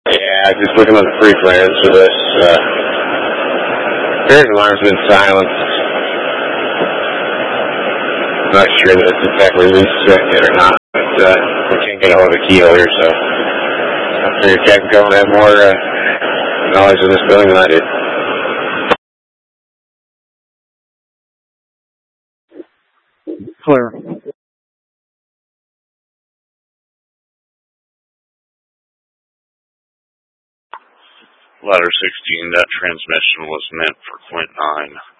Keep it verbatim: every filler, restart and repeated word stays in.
Yeah, just looking on the free plans for this. Uh, Pairs alarm's been silenced. I'm not sure that it's exactly loose set yet or not, but uh, we can't get a hold of Keel here, so I figured Captain Cohen had more uh, knowledge of this building than I did. Clear. Ladder sixteen, that transmission was meant for Quint nine.